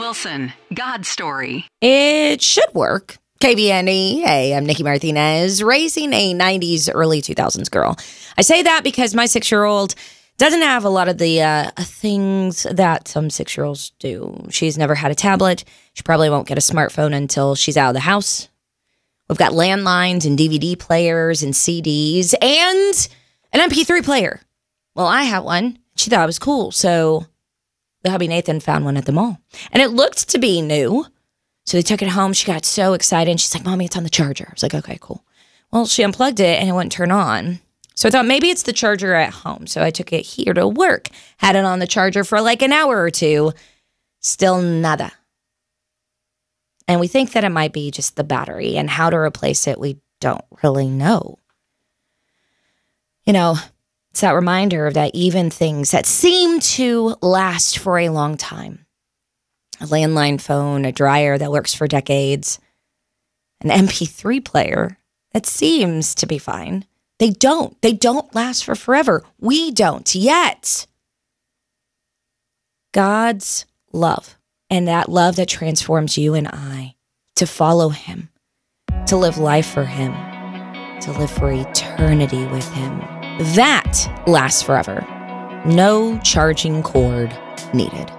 Wilson, God Story. It should work. KBNE. Hey, I'm Nikki Martinez, raising a 90s, early 2000s girl. I say that because my 6-year-old doesn't have a lot of the things that some 6-year-olds do. She's never had a tablet. She probably won't get a smartphone until she's out of the house. We've got landlines and DVD players and CDs and an MP3 player. Well, I have one. She thought it was cool, so the hubby Nathan found one at the mall. And it looked to be new. So they took it home. She got so excited. And she's like, Mommy, it's on the charger. I was like, okay, cool. Well, she unplugged it and it wouldn't turn on. So I thought maybe it's the charger at home. So I took it here to work. Had it on the charger for like an hour or two. Still nada. And we think that it might be just the battery. And how to replace it, we don't really know. You know, it's that reminder that even things that seem to last for a long time, a landline phone, a dryer that works for decades, an MP3 player that seems to be fine, they don't last for forever. We don't yet. God's love, and that love that transforms you and I to follow him, to live life for him, to live for eternity with him, that lasts forever. No charging cord needed.